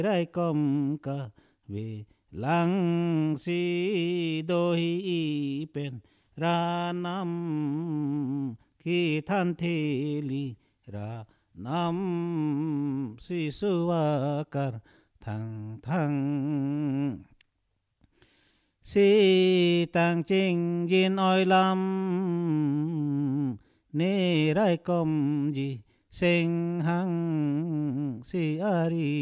rai com cả về lăng si đôi pen ra nam khi than thi li ra nam si suakar thăng thăng si tang chinh yin oi lam ni rai com ji sing hang si ari